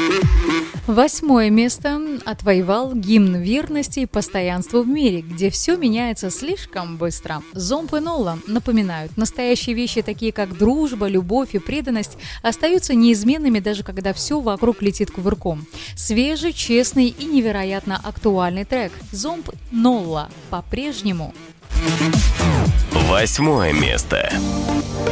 8 место отвоевал гимн верности и постоянству в мире, где все меняется слишком быстро. Зомб и Нола напоминают, настоящие вещи, такие как дружба, любовь и преданность, остаются неизменными, даже когда все вокруг летит кувырком. Свежий, честный и невероятно актуальный трек. Зомб Нола по-прежнему. 8 место.